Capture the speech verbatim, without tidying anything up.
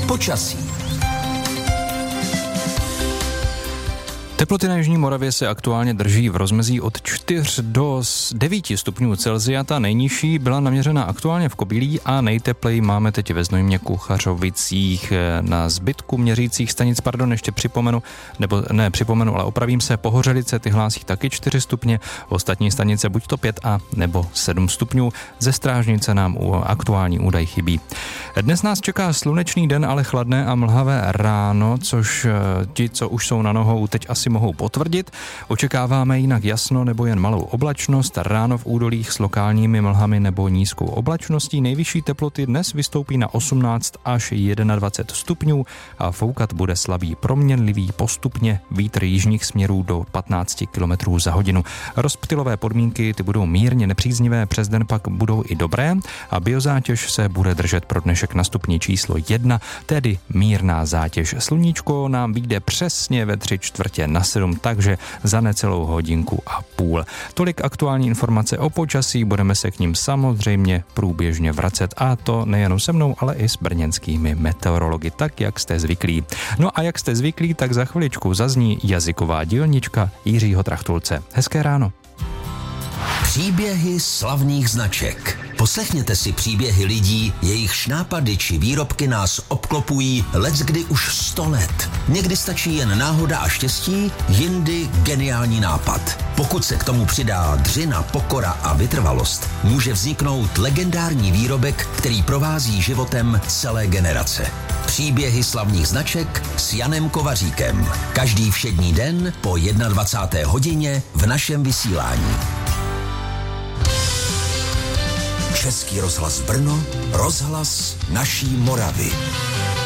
Počasí. Teploty na jižní Moravě se aktuálně drží v rozmezí od čtyř do devíti stupňů Celsia. Ta nejnižší byla naměřena aktuálně v Kobylí a nejtepleji máme teď ve Znojmě, Kuchařovicích. Na zbytku měřících stanic, pardon, ještě připomenu, nebo ne připomenu, ale opravím se, Pohořelice, ty hlásí taky čtyři stupně, ostatní stanice buď to pět a nebo sedm stupňů. Ze Strážnice nám aktuální údaj chybí. Dnes nás čeká slunečný den, ale chladné a mlhavé ráno, což ti, co už jsou na nohou, teď asi mohou potvrdit. Očekáváme jinak jasno nebo jen malou oblačnost, ráno v údolích s lokálními mlhami nebo nízkou oblačností. Nejvyšší teploty dnes vystoupí na osmnáct až dvacet jedna stupňů a foukat bude slabý proměnlivý postupně vítr jižních směrů do patnáct kilometrů za hodinu. Rozptylové podmínky ty budou mírně nepříznivé, přes den pak budou i dobré a biozátěž se bude držet pro dnešek na stupni číslo jedna, tedy mírná zátěž. Sluníčko nám vyjde přesně ve tři čtvrtě na sedm, takže za necelou hodinku a půl. Tolik aktuální informace o počasí, budeme se k ním samozřejmě průběžně vracet, a to nejen se mnou, ale i s brněnskými meteorology, tak jak jste zvyklí. No a jak jste zvyklí, tak za chviličku zazní jazyková dílnička Jiřího Trachtulce. Hezké ráno. Příběhy slavných značek. Poslechněte si příběhy lidí, jejichž nápady či výrobky nás obklopují leckdy už sto let. Někdy stačí jen náhoda a štěstí, jindy geniální nápad. Pokud se k tomu přidá dřina, pokora a vytrvalost, může vzniknout legendární výrobek, který provází životem celé generace. Příběhy slavných značek s Janem Kovaříkem. Každý všední den po dvacáté jedné hodině v našem vysílání. Český rozhlas Brno, rozhlas naší Moravy.